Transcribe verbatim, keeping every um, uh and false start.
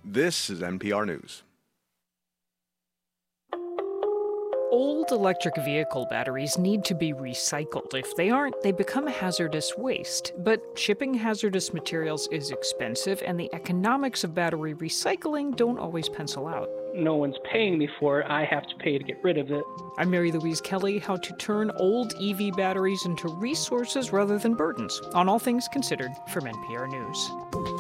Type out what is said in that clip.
This is N P R News. Old electric vehicle batteries need to be recycled. If they aren't, they become hazardous waste. But shipping hazardous materials is expensive, and the economics of battery recycling don't always pencil out. No one's paying me for it. I have to pay to get rid of it. I'm Mary Louise Kelly. How to turn old E V batteries into resources rather than burdens, on All Things Considered from N P R News.